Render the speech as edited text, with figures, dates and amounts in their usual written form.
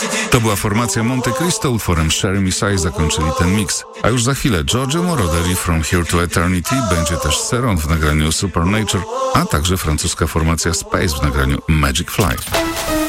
To była formacja Monte Cristo, utworem Sherry Messiah zakończyli ten mix. A już za chwilę Giorgio Moroder i From Here to Eternity, będzie też Seron w nagraniu Supernature, a także francuska formacja Space w nagraniu Magic Fly.